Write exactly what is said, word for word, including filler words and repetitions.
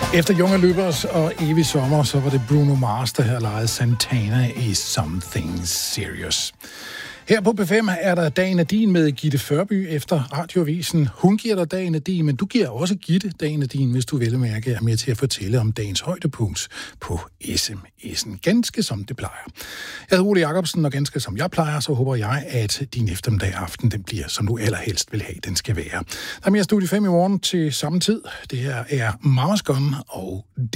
Efter Junge Løbers og Evig Sommer, så var det Bruno Mars, der havde lejet Santana i Something Serious. Her på P fem er der Dagen er din med Gitte Førby efter Radioavisen. Hun giver dig Dagen er din, men du giver også Gitte Dagen er din, hvis du vel mærke er med til at fortælle om dagens højdepunkt på sms'en. Ganske som det plejer. Jeg hedder Ole Jacobsen, og ganske som jeg plejer, så håber jeg, at din eftermiddag aften, den bliver, som du allerhelst vil have, den skal være. Der er mere Studie fem i morgen til samme tid. Det her er Mamas Gone og